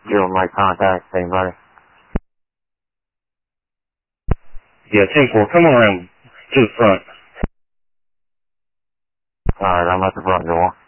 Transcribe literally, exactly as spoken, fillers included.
Give them my contact, anybody. Yeah, ten four, come around to the front. Alright, I'm at the front door.